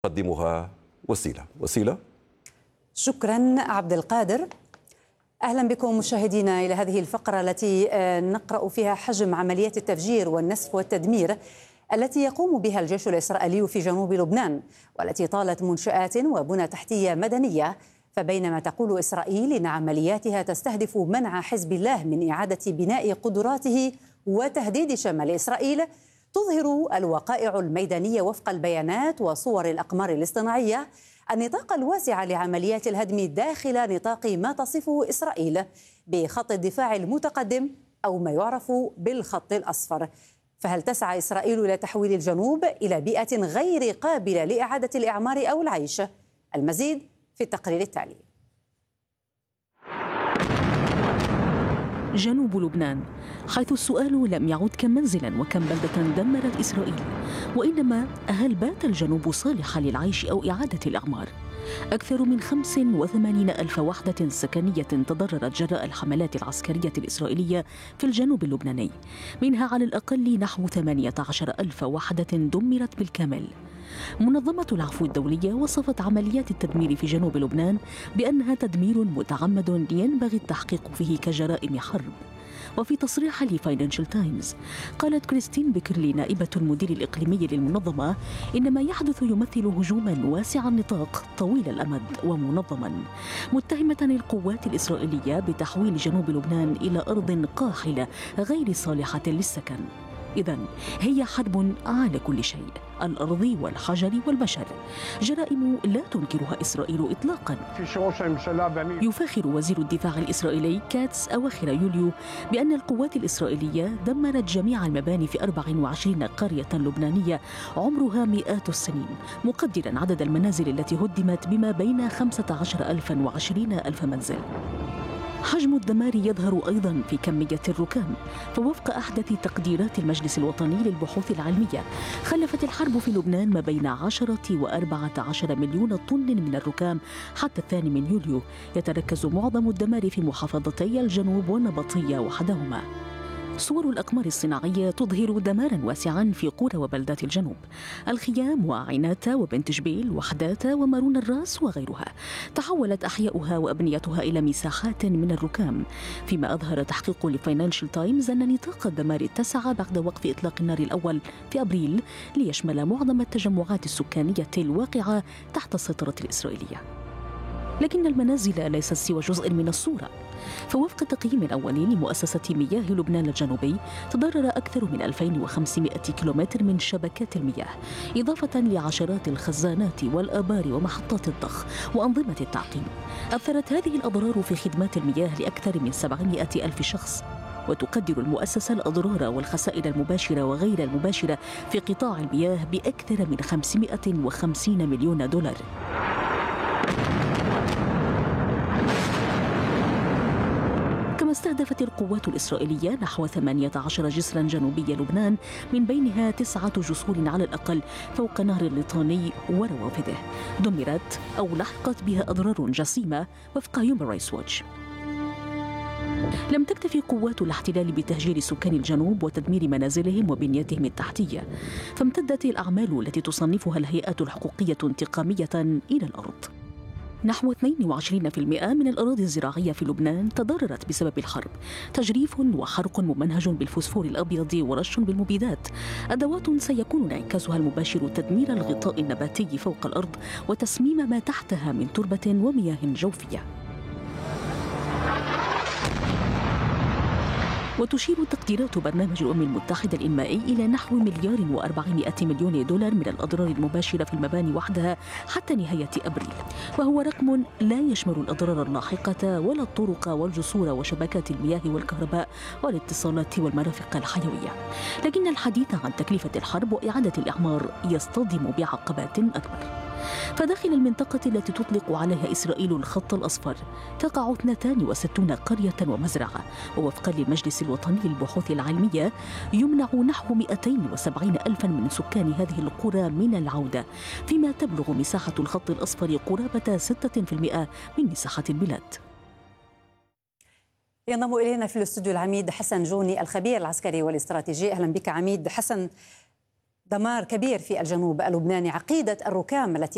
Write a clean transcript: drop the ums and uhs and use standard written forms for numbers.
تقدمها وسيلة. شكرا عبد القادر. أهلا بكم مشاهدينا إلى هذه الفقرة التي نقرأ فيها حجم عمليات التفجير والنسف والتدمير التي يقوم بها الجيش الإسرائيلي في جنوب لبنان، والتي طالت منشآت وبنى تحتية مدنية. فبينما تقول إسرائيل إن عملياتها تستهدف منع حزب الله من إعادة بناء قدراته وتهديد شمال إسرائيل، تظهر الوقائع الميدانية وفق البيانات وصور الأقمار الاصطناعية النطاق الواسع لعمليات الهدم داخل نطاق ما تصفه إسرائيل بخط الدفاع المتقدم أو ما يعرف بالخط الأصفر. فهل تسعى إسرائيل إلى تحويل الجنوب إلى بيئة غير قابلة لإعادة الإعمار أو العيش؟ المزيد في التقرير التالي. جنوب لبنان، حيث السؤال لم يعد كم منزلا وكم بلدة دمرت إسرائيل، وإنما هل بات الجنوب صالحا للعيش أو إعادة الإعمار؟ أكثر من 85 ألف وحدة سكنية تضررت جراء الحملات العسكرية الإسرائيلية في الجنوب اللبناني، منها على الأقل نحو 18 ألف وحدة دمرت بالكامل. منظمة العفو الدولية وصفت عمليات التدمير في جنوب لبنان بأنها تدمير متعمد ينبغي التحقيق فيه كجرائم حرب. وفي تصريح لفاينانشال تايمز قالت كريستين بيكرلي نائبة المدير الإقليمي للمنظمة إن ما يحدث يمثل هجوما واسع النطاق طويل الأمد ومنظما، متهمة القوات الإسرائيلية بتحويل جنوب لبنان إلى أرض قاحلة غير صالحة للسكن. إذن هي حرب على كل شيء، الأرض والحجر والبشر، جرائم لا تنكرها إسرائيل إطلاقا. يفاخر وزير الدفاع الإسرائيلي كاتس أواخر يوليو بأن القوات الإسرائيلية دمرت جميع المباني في 24 قرية لبنانية عمرها مئات السنين، مقدرا عدد المنازل التي هدمت بما بين 15,000 و20,000 منزل. حجم الدمار يظهر أيضا في كمية الركام، فوفق أحدث تقديرات المجلس الوطني للبحوث العلمية خلفت الحرب في لبنان ما بين 10 و14 مليون طن من الركام حتى 2 يوليو، يتركز معظم الدمار في محافظتي الجنوب والنبطية وحدهما. صور الأقمار الصناعية تظهر دماراً واسعاً في قرى وبلدات الجنوب، الخيام وعيناتا وبنت جبيل وحداتا ومارون الراس وغيرها. تحولت أحياؤها وأبنيتها إلى مساحات من الركام، فيما أظهر تحقيق لفاينانشال تايمز أن نطاق الدمار اتسع بعد وقف إطلاق النار الأول في أبريل ليشمل معظم التجمعات السكانية الواقعة تحت السيطرة الإسرائيلية. لكن المنازل ليست سوى جزء من الصورة، فوفق تقييم أولي لمؤسسة مياه لبنان الجنوبي تضرر أكثر من 2500 كيلومتر من شبكات المياه، إضافة لعشرات الخزانات والآبار ومحطات الضخ وأنظمة التعقيم. أثرت هذه الأضرار في خدمات المياه لأكثر من 700 ألف شخص، وتقدر المؤسسة الأضرار والخسائر المباشرة وغير المباشرة في قطاع المياه بأكثر من 550 مليون دولار. استهدفت القوات الإسرائيلية نحو 18 جسرا جنوبي لبنان، من بينها 9 جسور على الأقل فوق نهر الليطاني وروافده، دمرت أو لحقت بها أضرار جسيمة وفق هيومن رايتس ووتش. لم تكتفي قوات الاحتلال بتهجير سكان الجنوب وتدمير منازلهم وبنيتهم التحتية، فامتدت الأعمال التي تصنفها الهيئات الحقوقية انتقامية إلى الأرض. نحو 22% من الأراضي الزراعية في لبنان تضررت بسبب الحرب، تجريف وحرق ممنهج بالفوسفور الأبيض ورش بالمبيدات، أدوات سيكون انعكاسها المباشر تدمير الغطاء النباتي فوق الأرض وتسميم ما تحتها من تربة ومياه جوفية. وتشير تقديرات برنامج الأمم المتحدة الإنمائي إلى نحو 1,400,000,000 دولار من الأضرار المباشرة في المباني وحدها حتى نهاية أبريل، وهو رقم لا يشمل الأضرار اللاحقة ولا الطرق والجسور وشبكات المياه والكهرباء والاتصالات والمرافق الحيوية. لكن الحديث عن تكلفة الحرب وإعادة الإعمار يصطدم بعقبات أكبر. فداخل المنطقة التي تطلق عليها إسرائيل الخط الأصفر تقع 62 قرية ومزرعة، ووفقا للمجلس الوطني للبحوث العلمية يمنع نحو 270 ألفا من سكان هذه القرى من العودة، فيما تبلغ مساحة الخط الأصفر قرابة 6% من مساحة البلاد. ينضم إلينا في الاستوديو العميد حسن جوني الخبير العسكري والاستراتيجي. أهلا بك عميد حسن. دمار كبير في الجنوب اللبناني، عقيدة الركام التي